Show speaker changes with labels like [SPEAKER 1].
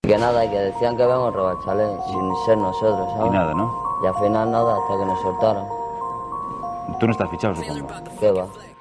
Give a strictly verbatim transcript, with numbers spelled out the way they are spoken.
[SPEAKER 1] Que nada, que decían que habíamos robado el chalet sin ser nosotros,
[SPEAKER 2] Y
[SPEAKER 1] ¿sabes?
[SPEAKER 2] nada, ¿no?
[SPEAKER 1] Y al final nada, hasta que nos soltaron.
[SPEAKER 2] Tú no estás fichado, supongo.
[SPEAKER 1] ¿Qué va?